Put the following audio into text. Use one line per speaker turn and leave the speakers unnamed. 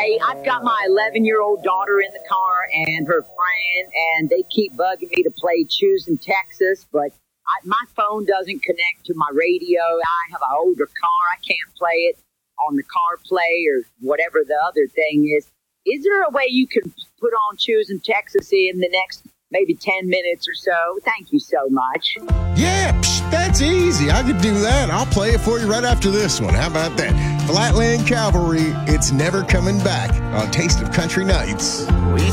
Hey, I've got my 11-year-old daughter in the car and her friend, and they keep bugging me to play Choosing Texas, but my phone doesn't connect to my radio. I have an older car. I can't play it on the CarPlay or whatever the other thing is. Is there a way you can put on Choosing Texas in the next maybe 10 minutes or so? Thank you so much.
Yeah, that's easy. I could do that. I'll play it for you right after this one. How about that? Flatland Cavalry, It's Never Coming Back on Taste of Country Nights.